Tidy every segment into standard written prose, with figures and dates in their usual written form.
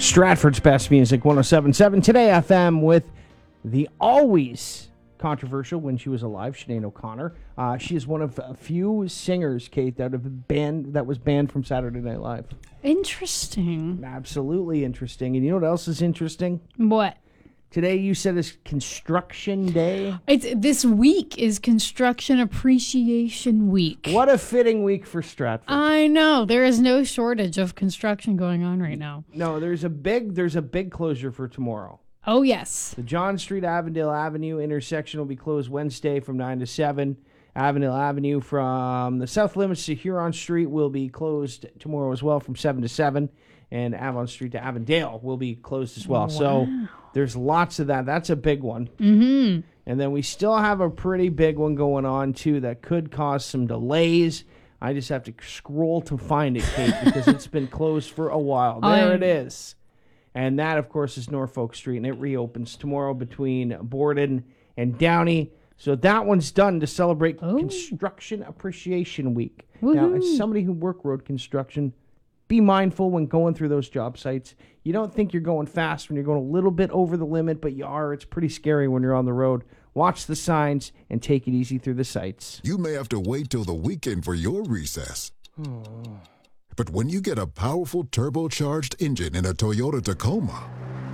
Stratford's best music, 107.7 Today FM, with the always controversial, when she was alive, Sinead O'Connor. She is one of a few singers, Kate, that was banned from Saturday Night Live. Interesting. Absolutely interesting. And you know what else is interesting? What? Today you said is Construction Day. This week is Construction Appreciation Week. What a fitting week for Stratford. I know. There is no shortage of construction going on right now. No, there's a big closure for tomorrow. Oh, yes. The John Street Avondale Avenue intersection will be closed Wednesday from 9 to 7. Avondale Avenue from the south limits to Huron Street will be closed tomorrow as well from 7 to 7. And Avon Street to Avondale will be closed as well. Wow. So there's lots of that. That's a big one. Mm-hmm. And then we still have a pretty big one going on, too, that could cause some delays. I just have to scroll to find it, Kate, because it's been closed for a while. There it is. And that, of course, is Norfolk Street, and it reopens tomorrow between Borden and Downey. So that one's done to celebrate Construction Appreciation Week. Woo-hoo. Now, as somebody who worked road construction, be mindful when going through those job sites. You don't think you're going fast when you're going a little bit over the limit, but you are. It's pretty scary when you're on the road. Watch the signs and take it easy through the sites. You may have to wait till the weekend for your recess. But when you get a powerful turbocharged engine in a Toyota Tacoma,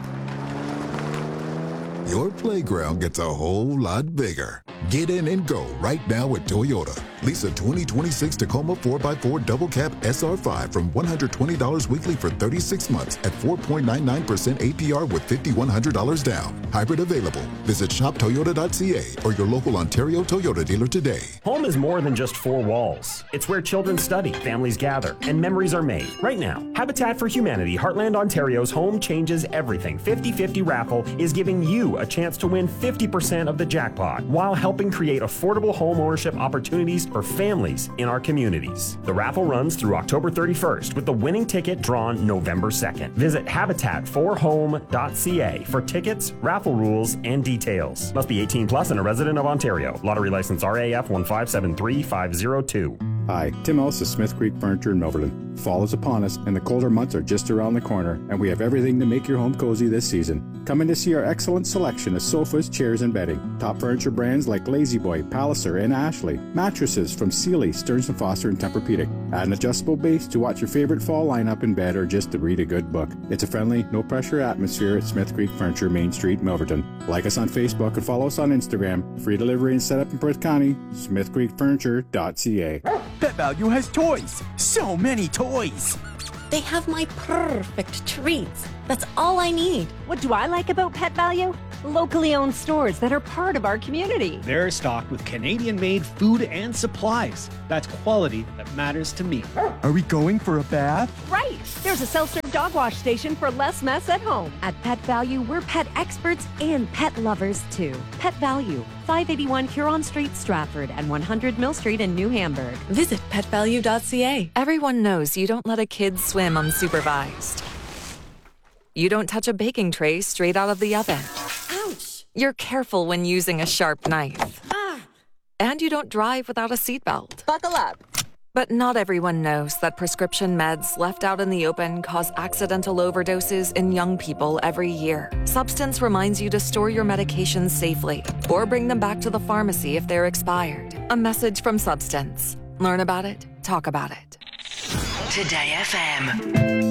your playground gets a whole lot bigger. Get in and go right now at Toyota. Lease a 2026 Tacoma 4x4 Double Cab SR5 from $120 weekly for 36 months at 4.99% APR with $5,100 down. Hybrid available. Visit shoptoyota.ca or your local Ontario Toyota dealer today. Home is more than just four walls. It's where children study, families gather, and memories are made. Right now, Habitat for Humanity Heartland Ontario's Home Changes Everything 50/50 raffle is giving you a chance to win 50% of the jackpot while helping create affordable home ownership opportunities for families in our communities. The raffle runs through October 31st with the winning ticket drawn November 2nd. Visit habitatforhome.ca for tickets, raffle rules, and details. Must be 18 plus and a resident of Ontario. Lottery license RAF 1573502. Hi, Tim Ellis of Smith Creek Furniture in Milverton. Fall is upon us, and the colder months are just around the corner, and we have everything to make your home cozy this season. Come in to see our excellent selection of sofas, chairs, and bedding. Top furniture brands like La-Z-Boy, Palliser, and Ashley. Mattresses from Sealy, Stearns & Foster, and Tempur-Pedic. Add an adjustable base to watch your favorite fall lineup in bed or just to read a good book. It's a friendly, no-pressure atmosphere at Smith Creek Furniture, Main Street, Milverton. Like us on Facebook and follow us on Instagram. Free delivery and setup in Perth County. smithcreekfurniture.ca. Pet Value has toys. So many toys. They have my perfect treats. That's all I need. What do I like about Pet Value? Locally owned stores that are part of our community. They're stocked with Canadian-made food and supplies. That's quality that matters to me. Are we going for a bath? Right! There's a self-serve dog wash station for less mess at home. At Pet Value, we're pet experts and pet lovers too. Pet Value, 581 Huron Street, Stratford, and 100 Mill Street in New Hamburg. Visit petvalue.ca. Everyone knows you don't let a kid swim unsupervised. You don't touch a baking tray straight out of the oven. Ouch! You're careful when using a sharp knife. And you don't drive without a seatbelt. Buckle up. But not everyone knows that prescription meds left out in the open cause accidental overdoses in young people every year. Substance reminds you to store your medications safely or bring them back to the pharmacy if they're expired. A message from Substance. Learn about it, talk about it. Today FM.